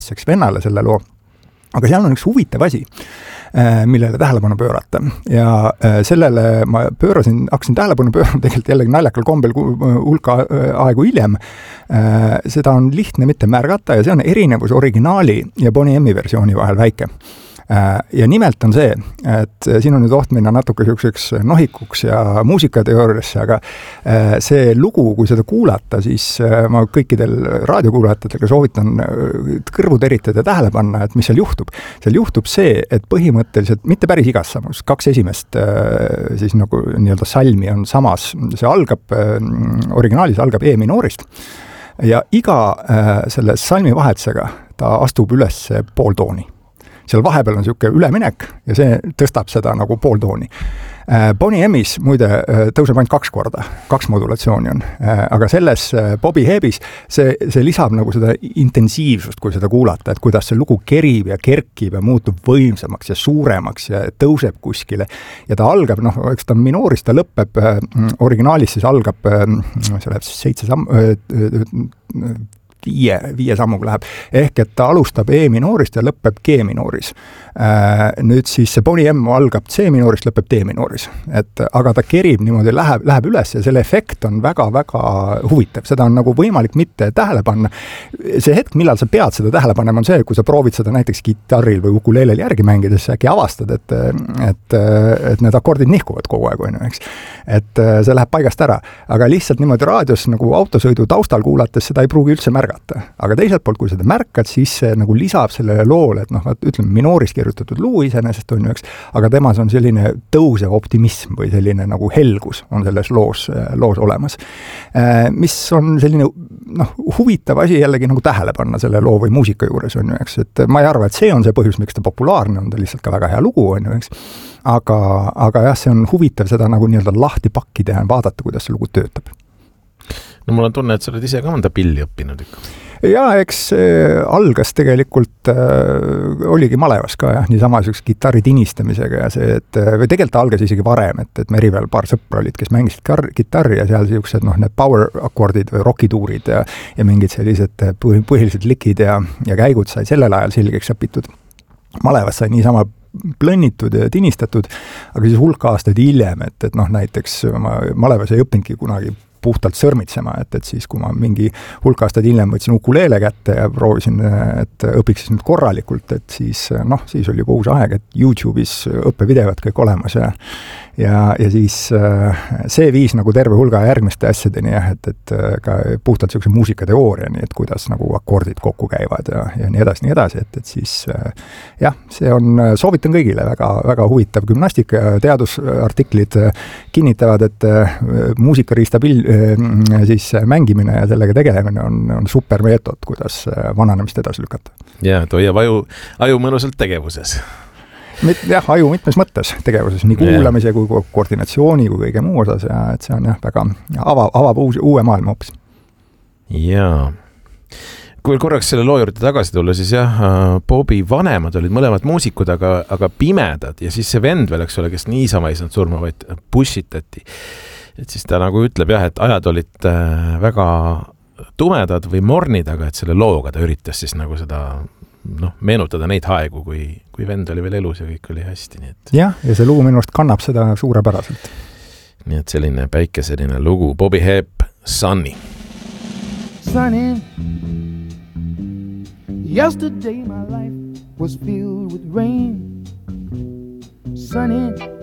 vennale selle loo. Aga seal on üks huvitav asi, millele tähelepanu pöörata. Ja sellele ma hakkasin tähelepanu pöörama tegelikult jällegi naljakal kombel hulka aegu hiljem. Seda on lihtne mitte märgata ja see on erinevus originaali ja Boney M-i versiooni vahel väike. Ja nimelt on see, et siin on nüüd oht minna natuke selliseks nohikuks ja muusikateooriasse, aga see lugu, kui seda kuulata, siis ma kõikidel raadiokuulajatele soovitan kõrvud eritada ja tähele panna, et mis seal juhtub. Seal juhtub see, et põhimõtteliselt mitte päris igas samus, 2 esimest siis nagu nii-öelda salmi on samas, see algab, originaalis algab E-minoorist ja iga selle salmi vahetusega ta astub üles pooltooni. Seal vahepeal on selline üleminek ja see tõstab seda nagu pooltooni. Boney M-is muide tõuseb ainult 2 korda, 2 modulatsiooni on, aga selles Bobby Hebbis see lisab nagu seda intensiivsust, kui seda kuulata, et kuidas see lugu kerib ja kerkib ja muutub võimsamaks ja suuremaks ja tõuseb kuskile. Ja ta algab, eks ta minoorist, ta lõpeb, originaalis siis algab, see läheb 7 viie sammuga läheb. Ehk et ta alustab E-minoorist ja lõpeb G-minooris. Nüüd siis see Boney M algab C-minoorist, lõpeb D-minooris. Aga ta kerib niimoodi, läheb üles ja selle efekt on väga-väga huvitav. Seda on nagu võimalik mitte tähele panna. See hetk, millal sa pead seda tähele panema, on see, kui sa proovid seda näiteks kitarril või ukulelel järgi mängides, äkki avastad, et need akordid nihkuvad kogu aeg, eks. Et see läheb paigast ära. Aga lihtsalt niimoodi raadios nagu autosõidu taustal kuulates seda ei pruugi üldse märgata. Aga teiselt poolt, kui seda märkad, siis see nagu lisab sellele loole, et ütleme, minoorist kirjutatud luu iseenesest on ju, eks, aga temas on selline tõusev optimism või selline nagu helgus on selles loos olemas. Mis on selline huvitav asi jällegi nagu tähele panna selle loo või muusika juures on ju, eks, et ma ei arva, et see on see põhjus, miks ta populaarne on, ta lihtsalt ka väga hea lugu on ju, eks. Aga jah, see on huvitav seda nagu nii-öelda lahti pakkida ja vaadata, kuidas see lugu töötab. No mul on tunne, et sa oled ise ka mõnda pilli õppinud ikka. Ja eks algas tegelikult, oligi malevas ka jah, niisama selliseks kitarri tinistamisega ja see, või tegelikult algas isegi varem, et Meriväel paar sõpra olid, kes mängisid kitarri ja seal sellised need power akordid või rockituurid ja mingid sellised põhilised likid ja käigud sai sellel ajal selgeks õpitud. Malevas sai niisama plõnnitud ja tinistatud, aga siis hulk aastaid hiljem, et näiteks malevas ei õppinudki kunagi puhtalt sõrmitsema, et siis kui ma mingi hulk aastaid hiljem võtsin ukuleele kätte ja proovisin, et õpiks siis nüüd korralikult, et siis oli juba uus aeg, et YouTube'is õppevideod kõik olemas ja siis see viis nagu terve hulga järgmiste asjadeni jah, et ka puhtalt selline muusikateooriani, et kuidas nagu akordid kokku käivad ja nii edasi, et siis jah, see on, soovitan kõigile väga, väga huvitav gümnastika ja teadusartiklid kinnitavad, et muusikariista siis mängimine ja sellega tegelemine on super meetod, kuidas vananemist edasi lükata. Ja, et hoiab aju mõnusalt tegevuses. Jah, aju mitmes mõttes tegevuses, nii kuulamise kui koordinatsiooni kui kõige muu osas ja et see on jah, väga avab uue maailma hoopis. Jaa. Kui korraks selle loo juurde tagasi tulla, siis jah, Bobby vanemad olid mõlemad muusikud, aga pimedad ja siis see vend veel, eks ole, kes niisama ei saanud surma, vaid pussitati. Et siis ta nagu ütleb jah, et ajad olid väga tumedad või mornid, aga et selle looga ta üritas siis nagu seda meenutada neid aegu, kui vend oli veel elus ja kõik oli hästi. Nii et... Ja see lugu minu arust kannab seda suurepäraselt. Nii et selline päikeseline lugu, Bobby Hebb, Sunny. Sunny, yesterday my life was filled with rain. Sunny,